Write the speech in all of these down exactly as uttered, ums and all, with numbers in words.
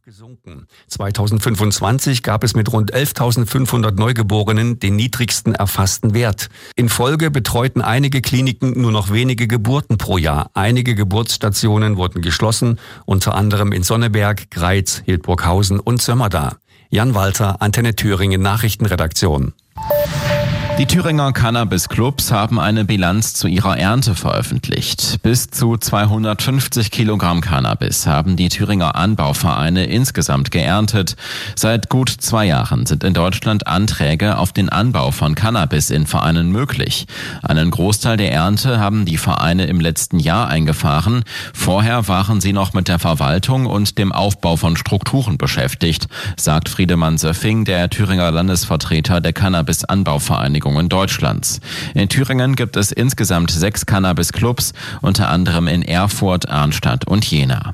gesunken. zweitausendfünfundzwanzig gab es mit rund elftausendfünfhundert Neugeborenen den niedrigsten erfassten Wert. In Folge betreuten einige Kliniken nur noch wenige Geburten pro Jahr. Einige Geburtsstationen wurden geschlossen, unter anderem in Sonneberg, Greiz, Hildburghausen und Sömmerda. Jan Walter, Antenne Thüringen Nachrichtenredaktion. Die Thüringer Cannabis-Clubs haben eine Bilanz zu ihrer Ernte veröffentlicht. Bis zu zweihundertfünfzig Kilogramm Cannabis haben die Thüringer Anbauvereine insgesamt geerntet. Seit gut zwei Jahren sind in Deutschland Anträge auf den Anbau von Cannabis in Vereinen möglich. Einen Großteil der Ernte haben die Vereine im letzten Jahr eingefahren. Vorher waren sie noch mit der Verwaltung und dem Aufbau von Strukturen beschäftigt, sagt Friedemann Söffing, der Thüringer Landesvertreter der Cannabis-Anbauvereinigung in Deutschlands. In Thüringen gibt es insgesamt sechs Cannabis-Clubs, unter anderem in Erfurt, Arnstadt und Jena.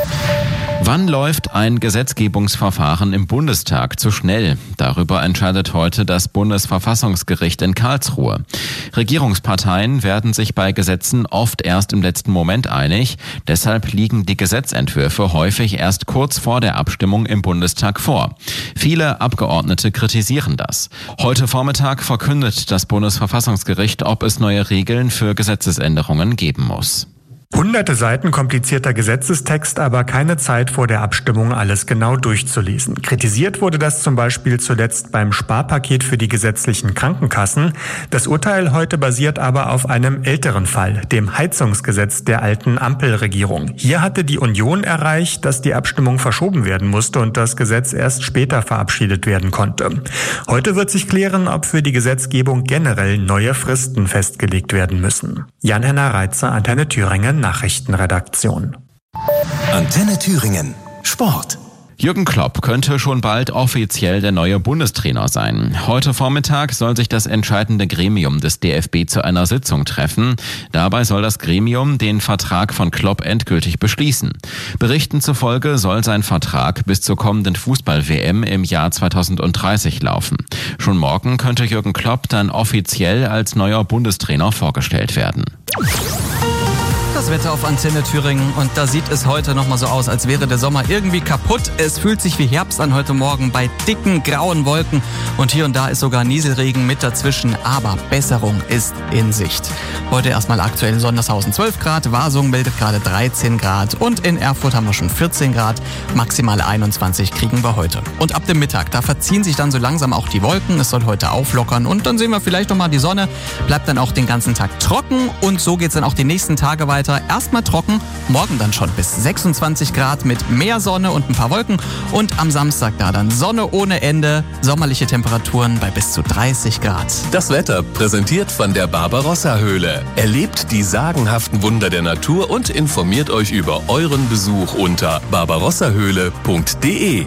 Wann läuft ein Gesetzgebungsverfahren im Bundestag zu schnell? Darüber entscheidet heute das Bundesverfassungsgericht in Karlsruhe. Regierungsparteien werden sich bei Gesetzen oft erst im letzten Moment einig. Deshalb liegen die Gesetzentwürfe häufig erst kurz vor der Abstimmung im Bundestag vor. Viele Abgeordnete kritisieren das. Heute Vormittag verkündet das Bundesverfassungsgericht, ob es neue Regeln für Gesetzesänderungen geben muss. Hunderte Seiten komplizierter Gesetzestext, aber keine Zeit vor der Abstimmung alles genau durchzulesen. Kritisiert wurde das zum Beispiel zuletzt beim Sparpaket für die gesetzlichen Krankenkassen. Das Urteil heute basiert aber auf einem älteren Fall, dem Heizungsgesetz der alten Ampelregierung. Hier hatte die Union erreicht, dass die Abstimmung verschoben werden musste und das Gesetz erst später verabschiedet werden konnte. Heute wird sich klären, ob für die Gesetzgebung generell neue Fristen festgelegt werden müssen. Jan-Henner Reitzer, Antenne Thüringen Nachrichtenredaktion. Antenne Thüringen Sport. Jürgen Klopp könnte schon bald offiziell der neue Bundestrainer sein. Heute Vormittag soll sich das entscheidende Gremium des D F B zu einer Sitzung treffen. Dabei soll das Gremium den Vertrag von Klopp endgültig beschließen. Berichten zufolge soll sein Vertrag bis zur kommenden Fußball-W M im Jahr zweitausenddreißig laufen. Schon morgen könnte Jürgen Klopp dann offiziell als neuer Bundestrainer vorgestellt werden. Das Wetter auf Antenne Thüringen und da sieht es heute nochmal so aus, als wäre der Sommer irgendwie kaputt. Es fühlt sich wie Herbst an heute Morgen bei dicken grauen Wolken und hier und da ist sogar Nieselregen mit dazwischen, aber Besserung ist in Sicht. Heute erstmal aktuell in Sondershausen zwölf Grad, Wasung meldet gerade dreizehn Grad und in Erfurt haben wir schon vierzehn Grad, maximale einundzwanzig kriegen wir heute. Und ab dem Mittag, da verziehen sich dann so langsam auch die Wolken, es soll heute auflockern und dann sehen wir vielleicht nochmal die Sonne, bleibt dann auch den ganzen Tag trocken und so geht's dann auch die nächsten Tage weiter. Erstmal trocken, morgen dann schon bis sechsundzwanzig Grad mit mehr Sonne und ein paar Wolken und am Samstag da dann Sonne ohne Ende, sommerliche Temperaturen bei bis zu dreißig Grad. Das Wetter präsentiert von der Barbarossa-Höhle. Erlebt die sagenhaften Wunder der Natur und informiert euch über euren Besuch unter barbarossahöhle punkt de.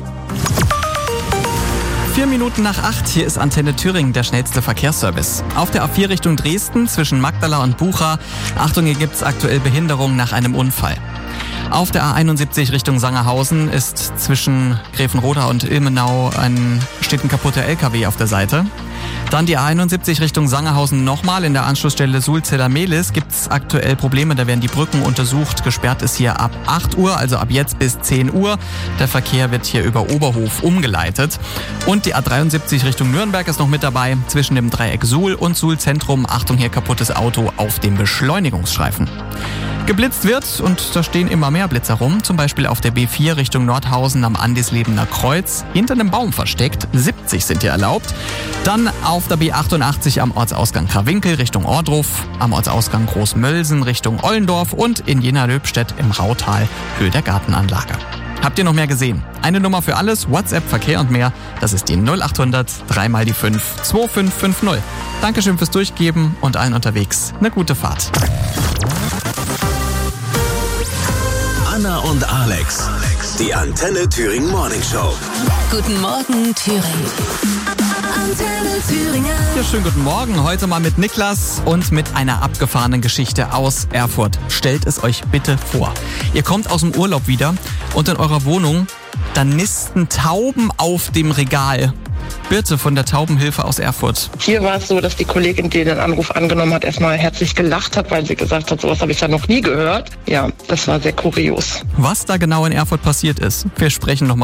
Vier Minuten nach acht, hier ist Antenne Thüringen, der schnellste Verkehrsservice. Auf der A vier Richtung Dresden zwischen Magdala und Bucha. Achtung, hier gibt's aktuell Behinderung nach einem Unfall. Auf der A einundsiebzig Richtung Sangerhausen ist zwischen Gräfenroda und Ilmenau ein, steht ein kaputter L K W auf der Seite. Dann die A einundsiebzig Richtung Sangerhausen nochmal. In der Anschlussstelle Sulzeller-Mehlis gibt es aktuell Probleme. Da werden die Brücken untersucht. Gesperrt ist hier ab acht Uhr, also ab jetzt bis zehn Uhr. Der Verkehr wird hier über Oberhof umgeleitet. Und die A dreiundsiebzig Richtung Nürnberg ist noch mit dabei. Zwischen dem Dreieck Suhl und Suhl-Zentrum. Achtung, hier kaputtes Auto auf dem Beschleunigungsstreifen. Geblitzt wird und da stehen immer mehr Blitzer rum, zum Beispiel auf der B vier Richtung Nordhausen am Andislebener Kreuz, hinter einem Baum versteckt, siebzig sind hier erlaubt. Dann auf der B achtundachtzig am Ortsausgang Krawinkel Richtung Ohrdruf, am Ortsausgang Großmölsen Richtung Ollendorf und in Jena-Löbstedt im Rautal Höhe der Gartenanlage. Habt ihr noch mehr gesehen? Eine Nummer für alles, WhatsApp, Verkehr und mehr, das ist die null achthundert drei mal die fünf zwei fünf fünf null. Dankeschön fürs Durchgeben und allen unterwegs eine gute Fahrt. Anna und Alex, die Antenne Thüringen Morning Show. Guten Morgen, Thüringen. Antenne Thüringen. Ja, schönen guten Morgen. Heute mal mit Niklas und mit einer abgefahrenen Geschichte aus Erfurt. Stellt es euch bitte vor. Ihr kommt aus dem Urlaub wieder und in eurer Wohnung, da nisten Tauben auf dem Regal. Birte von der Taubenhilfe aus Erfurt. Hier war es so, dass die Kollegin, die den Anruf angenommen hat, erstmal herzlich gelacht hat, weil sie gesagt hat, sowas habe ich ja noch nie gehört. Ja, das war sehr kurios. Was da genau in Erfurt passiert ist, wir sprechen nochmal